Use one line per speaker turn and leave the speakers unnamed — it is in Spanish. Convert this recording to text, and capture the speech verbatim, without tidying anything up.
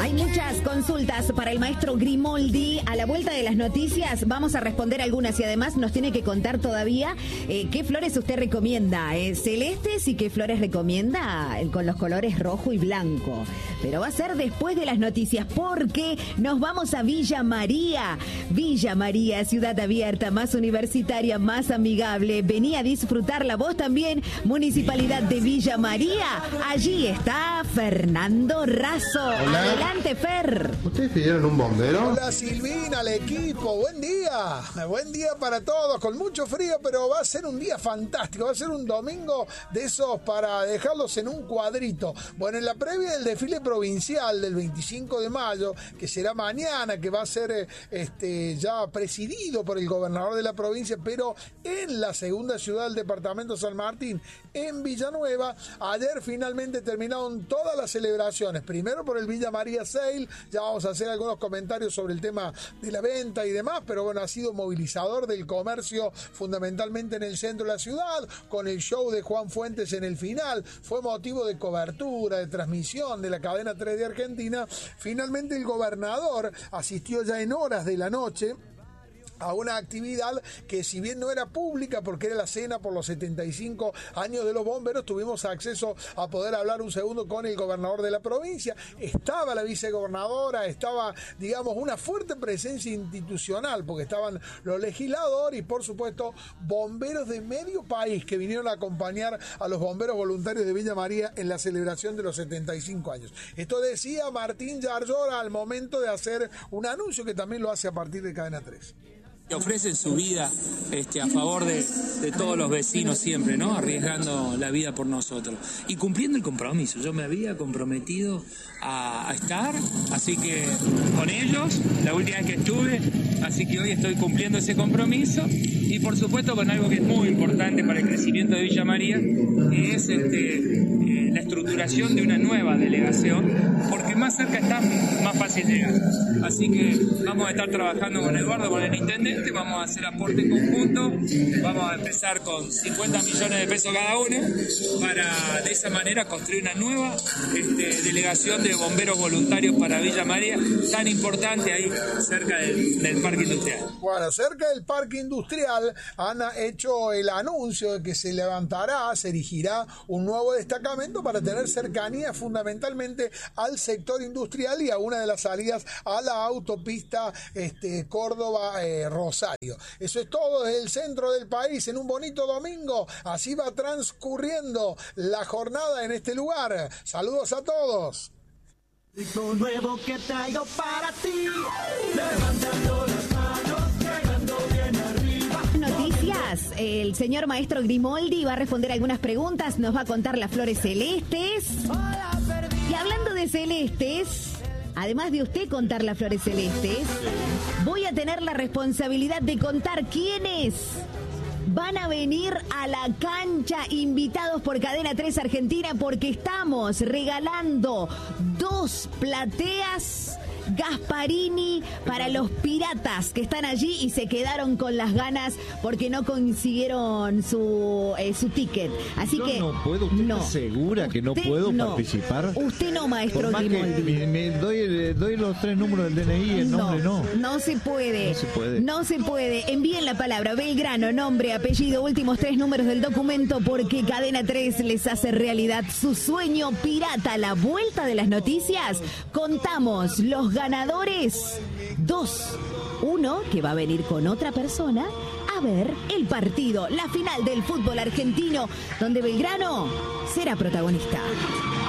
Hay muchas consultas para el maestro Grimoldi. A la vuelta de las noticias vamos a responder algunas y además nos tiene que contar todavía eh, qué flores usted recomienda. Eh, celestes y qué flores recomienda eh, con los colores rojo y blanco. Pero va a ser después de las noticias porque nos vamos a Villa María. Villa María, ciudad abierta, más universitaria, más amigable. Vení a disfrutarla vos también, Municipalidad de Villa María. Allí está Fernando Razo.
Hola.
Adelante, Fer.
¿Ustedes pidieron un bombero?
Hola Silvina, al equipo, buen día, buen día para todos, con mucho frío, pero va a ser un día fantástico, va a ser un domingo de esos para dejarlos en un cuadrito. Bueno, en la previa del desfile provincial del veinticinco de mayo, que será mañana, que va a ser este, ya presidido por el gobernador de la provincia, pero en la segunda ciudad del departamento San Martín, en Villanueva, ayer finalmente terminaron todas las celebraciones, primero por el Villa María Sale, ya vamos a hacer algunos comentarios sobre el tema de la venta y demás, pero bueno, ha sido movilizador del comercio fundamentalmente en el centro de la ciudad, con el show de Juan Fuentes en el final, fue motivo de cobertura, de transmisión de la cadena tres de Argentina. Finalmente el gobernador asistió ya en horas de la noche a una actividad que, si bien no era pública porque era la cena por los setenta y cinco años de los bomberos, tuvimos acceso a poder hablar un segundo con el gobernador de la provincia. Estaba la vicegobernadora, estaba, digamos, una fuerte presencia institucional porque estaban los legisladores y, por supuesto, bomberos de medio país que vinieron a acompañar a los bomberos voluntarios de Villa María en la celebración de los setenta y cinco años. Esto decía Martín Yarlora al momento de hacer un anuncio que también lo hace a partir de Cadena tres.
Que ofrecen su vida este, a favor de, de todos los vecinos siempre, ¿no? Arriesgando la vida por nosotros. Y cumpliendo el compromiso. Yo me había comprometido a, a estar, así que con ellos, la última vez que estuve, así que hoy estoy cumpliendo ese compromiso. Y por supuesto con algo que es muy importante para el crecimiento de Villa María, que es este, eh, la estructuración de una nueva delegación, porque más cerca está, más fácil llegar. Así que vamos a estar trabajando con Eduardo, con el intendente, vamos a hacer aporte conjunto, vamos a empezar con cincuenta millones de pesos cada uno, para de esa manera construir una nueva este, delegación de bomberos voluntarios para Villa María, tan importante ahí cerca del, del Parque Industrial.
Bueno, cerca del Parque Industrial han hecho el anuncio de que se levantará, se erigirá un nuevo destacamento para tener cercanía fundamentalmente al sector industrial y a una de las salidas a la autopista este, Córdoba-Rosario. Eh, Eso es todo desde el centro del país en un bonito domingo. Así va transcurriendo la jornada en este lugar. Saludos a todos.
Lo nuevo que traigo para ti, levantando las manos, llegando bien arriba.
Noticias, el señor maestro Grimoldi va a responder algunas preguntas, nos va a contar las flores celestes. Y hablando de celestes, además de usted contar las flores celestes, voy a tener la responsabilidad de contar quiénes van a venir a la cancha invitados por Cadena tres Argentina, porque estamos regalando dos plateas Gasparini para los piratas que están allí y se quedaron con las ganas porque no consiguieron su eh, su ticket. Así
Yo
que
no puedo, ¿usted
no.
está segura que no
Usted
puedo
no.
participar?
Usted no, maestro
Por más que
Grimoldi.
me, me doy, doy los tres números del D N I, el nombre no.
No se puede.
No se puede.
No se puede. Envíen la palabra Belgrano, nombre, apellido, últimos tres números del documento, porque Cadena tres les hace realidad su sueño pirata. A la vuelta de las noticias contamos los ganadores. Dos. Uno que va a venir con otra persona a ver el partido, la final del fútbol argentino, donde Belgrano será protagonista.